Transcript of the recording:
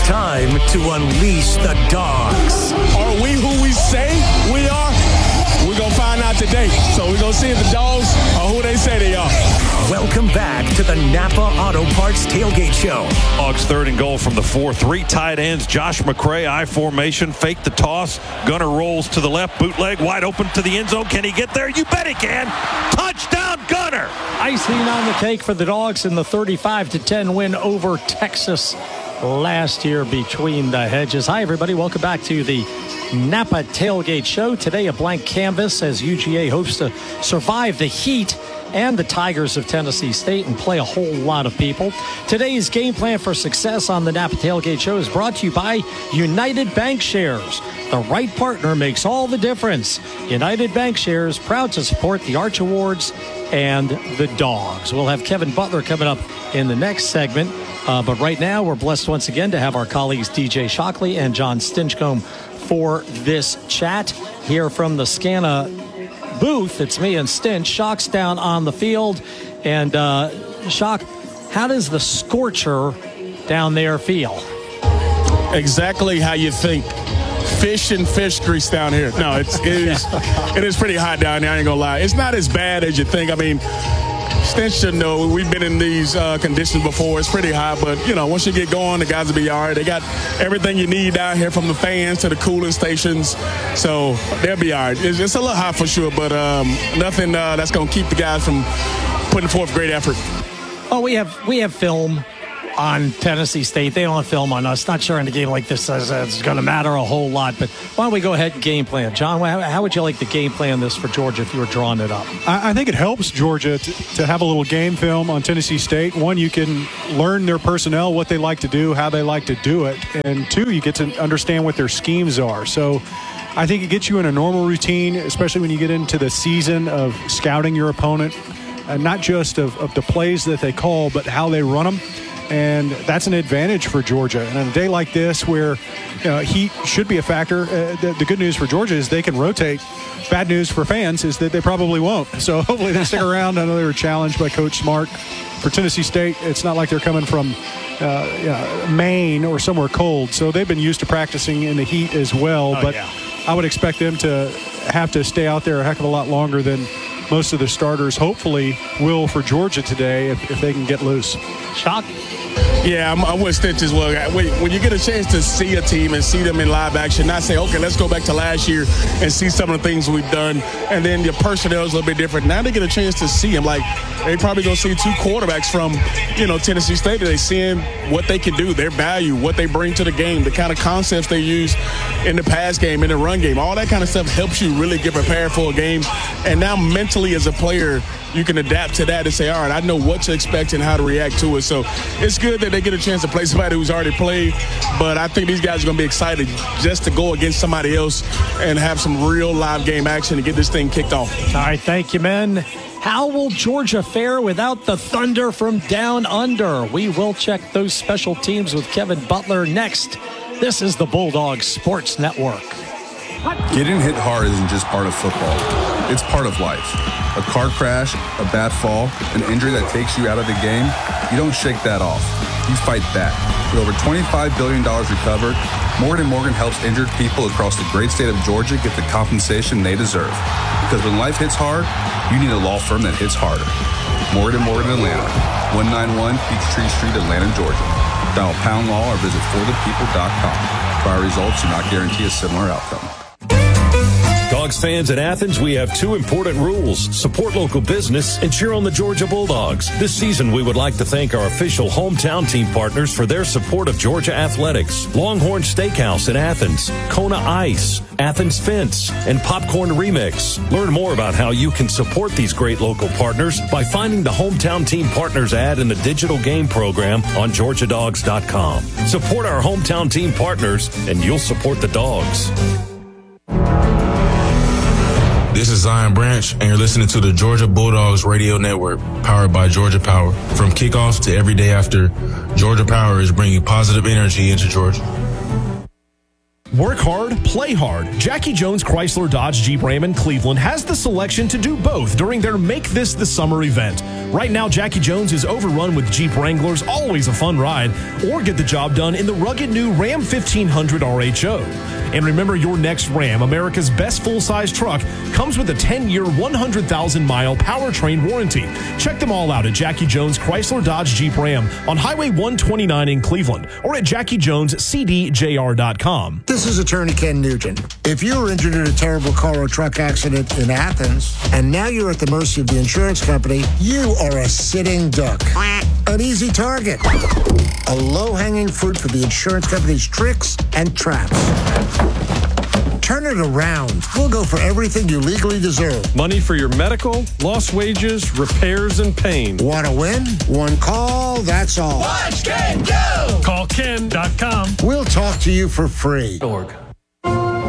time to unleash the dogs. Are we who we say we are? We're going to find out today. So we're going to see if the dogs are who they say they are. Welcome back to the Napa Auto Parts Tailgate Show. Dogs third and goal from the 4-3. Tight ends Josh McCray, I formation, fake the toss. Gunner rolls to the left, bootleg, wide open to the end zone. Can he get there? You bet he can. Touchdown, Gunner. Icing on the cake for the Dogs in the 35-10 win over Texas last year between the hedges. Hi, everybody. Welcome back to the Napa Tailgate Show. Today, a blank canvas as UGA hopes to survive the heat and the Tigers of Tennessee State and play a whole lot of people. Today's game plan for success on the Napa Tailgate Show is brought to you by United Bankshares. The right partner makes all the difference. United Bankshares, proud to support the Arch Awards and the Dogs. We'll have Kevin Butler coming up in the next segment. But right now, we're blessed once again to have our colleagues DJ Shockley and John Stinchcomb for this chat here from the Scana booth. It's me and Stinch. Shock's down on the field. And Shock, how does the scorcher down there feel? Exactly how you think. Fish and fish grease down here. No, it is pretty hot down there. I ain't gonna lie. It's not as bad as you think. I mean, Stench should know we've been in these conditions before. It's pretty hot, but once you get going, the guys will be all right. They got everything you need down here, from the fans to the cooling stations, so they'll be all right. It's a little hot for sure, but nothing that's gonna keep the guys from putting forth great effort. Oh, we have film on Tennessee State. They don't have film on us. Not sure in a game like this it's going to matter a whole lot, but why don't we go ahead and game plan? John, how would you like to game plan this for Georgia if you were drawing it up? I think it helps Georgia to have a little game film on Tennessee State. One, you can learn their personnel, what they like to do, how they like to do it. And two, you get to understand what their schemes are. So I think it gets you in a normal routine, especially when you get into the season of scouting your opponent, not just of the plays that they call, but how they run them. And that's an advantage for Georgia. And on a day like this where heat should be a factor, the good news for Georgia is they can rotate. Bad news for fans is that they probably won't. So hopefully they stick around. I know they were challenged by Coach Smart. For Tennessee State, it's not like they're coming from Maine or somewhere cold. So they've been used to practicing in the heat as well. I would expect them to have to stay out there a heck of a lot longer than most of the starters hopefully will for Georgia today if they can get loose. Shock? Yeah, I'm with Stitch as well. When you get a chance to see a team and see them in live action, not say, okay, let's go back to last year and see some of the things we've done, and then your personnel is a little bit different. Now they get a chance to see them. Like, they probably going to see two quarterbacks from, Tennessee State. They seeing what they can do, their value, what they bring to the game, the kind of concepts they use in the pass game, in the run game. All that kind of stuff helps you really get prepared for a game. And now mentally as a player, you can adapt to that and say, all right, I know what to expect and how to react to it. So it's good that they get a chance to play somebody who's already played. But I think these guys are going to be excited just to go against somebody else and have some real live game action to get this thing kicked off. All right, thank you, men. How will Georgia fare without the Thunder from down under? We will check those special teams with Kevin Butler next. This is the Bulldog Sports Network. Getting hit hard isn't just part of football. It's part of life. A car crash, a bad fall, an injury that takes you out of the game, you don't shake that off. You fight back. With over $25 billion recovered, Morgan & Morgan helps injured people across the great state of Georgia get the compensation they deserve. Because when life hits hard, you need a law firm that hits harder. Morgan & Morgan Atlanta, 191 Peachtree Street, Atlanta, Georgia. Dial pound law or visit forthepeople.com. Prior results do not guarantee a similar outcome. Dogs fans in Athens, we have two important rules. Support local business and cheer on the Georgia Bulldogs. This season, we would like to thank our official hometown team partners for their support of Georgia athletics. Longhorn Steakhouse in Athens, Kona Ice, Athens Fence, and Popcorn Remix. Learn more about how you can support these great local partners by finding the hometown team partners ad in the digital game program on GeorgiaDogs.com. Support our hometown team partners and you'll support the Dogs. This is Zion Branch, and you're listening to the Georgia Bulldogs Radio Network, powered by Georgia Power. From kickoff to every day after, Georgia Power is bringing positive energy into Georgia. Work hard, play hard. Jackie Jones Chrysler Dodge Jeep Ram in Cleveland has the selection to do both during their Make This the Summer event. Right now, Jackie Jones is overrun with Jeep Wranglers, always a fun ride, or get the job done in the rugged new Ram 1500 RHO. And remember, your next Ram, America's best full-size truck, comes with a 10-year, 100,000-mile powertrain warranty. Check them all out at Jackie Jones Chrysler Dodge Jeep Ram on Highway 129 in Cleveland or at JackieJonesCDJR.com. This is Attorney Ken Nugent. If you were injured in a terrible car or truck accident in Athens, and now you're at the mercy of the insurance company, you are a sitting duck. An easy target. A low-hanging fruit for the insurance company's tricks and traps. Turn it around. We'll go for everything you legally deserve. Money for your medical, lost wages, repairs, and pain. Want to win? One call, that's all. Watch Ken go! Call Ken.com. We'll talk to you for free. Org.